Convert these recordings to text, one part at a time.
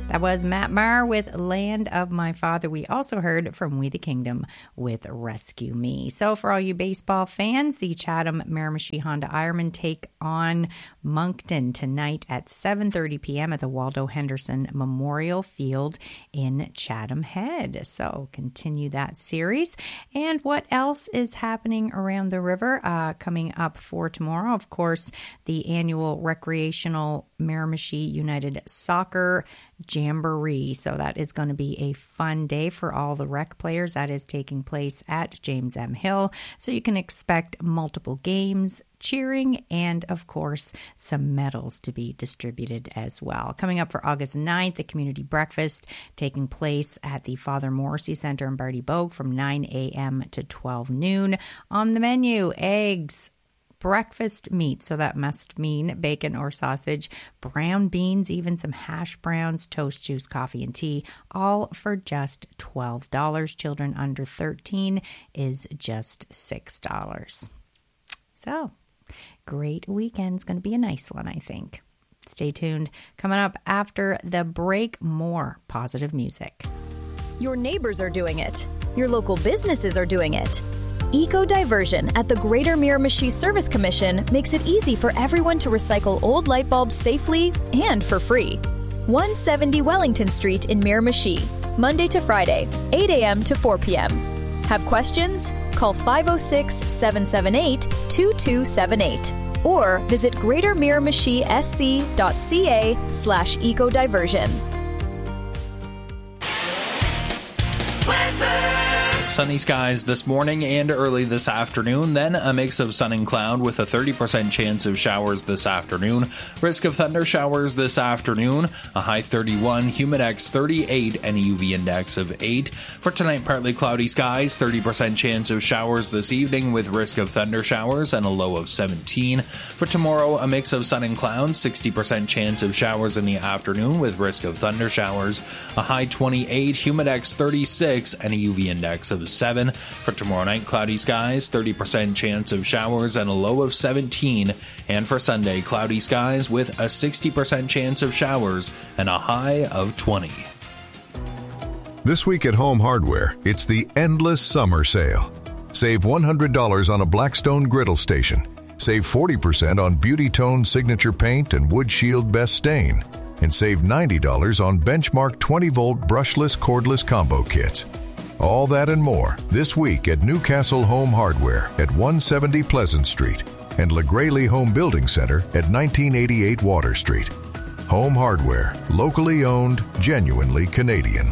That was Matt Maher with Land of My Father. We also heard from We the Kingdom with Rescue Me. So for all you baseball fans, the Chatham Miramichi Honda Ironmen take on Moncton tonight at 7:30 p.m. at the Waldo Henderson Memorial Field in Chatham Head. So continue that series. And what else is happening around the river coming up for tomorrow? Of course, the annual recreational Miramichi United Soccer Jamboree. So that is going to be a fun day for all the rec players. That is taking place at James M. Hill. So you can expect multiple games, cheering, and of course, some medals to be distributed as well. Coming up for August 9th, the community breakfast taking place at the Father Morrissey Center in Barty Bogue from 9 a.m. to 12 noon. On the menu, eggs, breakfast meat, so that must mean bacon or sausage, brown beans, even some hash browns, toast, juice, coffee, and tea, all for just $12. Children under 13 is just $6. So, great weekend's going to be a nice one, I think. Stay tuned. Coming up after the break, more positive music. Your neighbors are doing it. Your local businesses are doing it. Eco-Diversion at the Greater Miramichi Service Commission makes it easy for everyone to recycle old light bulbs safely and for free. 170 Wellington Street in Miramichi, Monday to Friday, 8 a.m. to 4 p.m. Have questions? Call 506-778-2278 or visit greatermiramichi.sc.ca/ecodiversion. Sunny skies this morning and early this afternoon, then a mix of sun and cloud with a 30% chance of showers this afternoon. Risk of thunder showers this afternoon, a high 31, humidex 38, and a UV index of 8. For tonight, partly cloudy skies, 30% chance of showers this evening with risk of thunder showers and a low of 17. For tomorrow, a mix of sun and clouds, 60% chance of showers in the afternoon with risk of thunder showers, a high 28, humidex 36, and a UV index of 7. For tomorrow night, cloudy skies, 30% chance of showers and a low of 17. And for Sunday, cloudy skies with a 60% chance of showers and a high of 20. This week at Home Hardware, it's the Endless Summer Sale. Save $100 on a Blackstone griddle station. Save 40% on Beauty Tone Signature Paint and Wood Shield Best Stain. And save $90 on Benchmark 20-volt brushless cordless combo kits. All that and more this week at Newcastle Home Hardware at 170 Pleasant Street and LaGraley Home Building Center at 1988 Water Street. Home Hardware, locally owned, genuinely Canadian.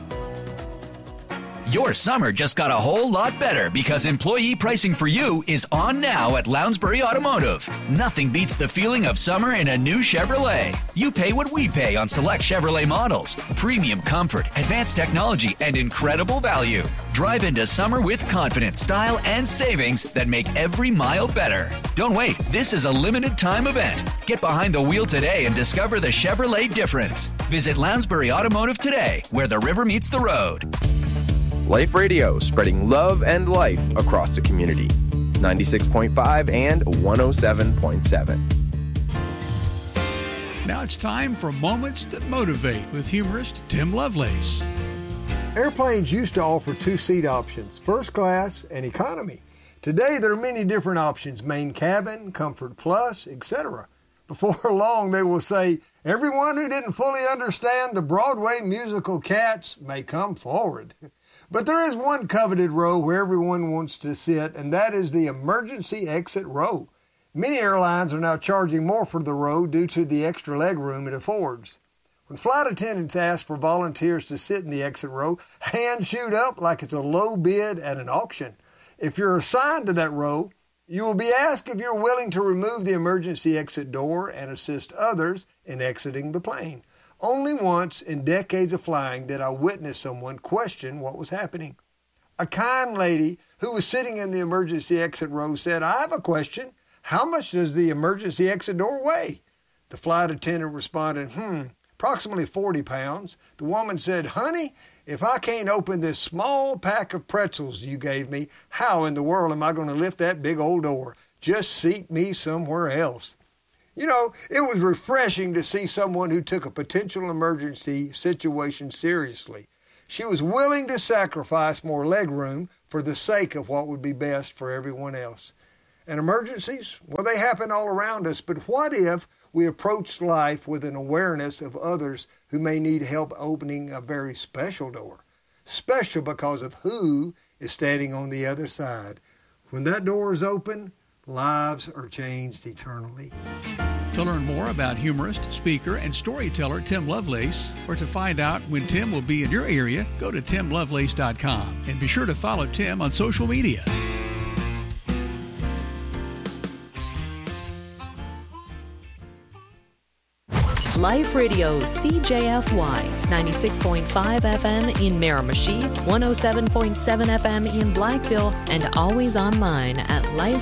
Your summer just got a whole lot better because employee pricing for you is on now at Lounsbury Automotive. Nothing beats the feeling of summer in a new Chevrolet. You pay what we pay on select Chevrolet models. Premium comfort, advanced technology, and incredible value. Drive into summer with confidence, style, and savings that make every mile better. Don't wait. This is a limited time event. Get behind the wheel today and discover the Chevrolet difference. Visit Lounsbury Automotive today, where the river meets the road. Life Radio, spreading love and life across the community. 96.5 and 107.7. Now it's time for Moments That Motivate with humorist Tim Lovelace. Airplanes used to offer two-seat options, first class and economy. Today there are many different options, main cabin, comfort plus, etc. Before long they will say, everyone who didn't fully understand the Broadway musical Cats may come forward. But there is one coveted row where everyone wants to sit, and that is the emergency exit row. Many airlines are now charging more for the row due to the extra leg room it affords. When flight attendants ask for volunteers to sit in the exit row, hands shoot up like it's a low bid at an auction. If you're assigned to that row, you will be asked if you're willing to remove the emergency exit door and assist others in exiting the plane. Only once in decades of flying did I witness someone question what was happening. A kind lady who was sitting in the emergency exit row said, I have a question. How much does the emergency exit door weigh? The flight attendant responded, approximately 40 pounds. The woman said, honey, if I can't open this small pack of pretzels you gave me, how in the world am I going to lift that big old door? Just seat me somewhere else. You know, it was refreshing to see someone who took a potential emergency situation seriously. She was willing to sacrifice more legroom for the sake of what would be best for everyone else. And emergencies, well, they happen all around us, but what if we approached life with an awareness of others who may need help opening a very special door? Special because of who is standing on the other side. When that door is open, lives are changed eternally. To learn more about humorist, speaker, and storyteller Tim Lovelace, or to find out when Tim will be in your area, go to timlovelace.com and be sure to follow Tim on social media. Life Radio CJFY 96.5 FM in Miramichi, 107.7 FM in Blackville, and always online at Life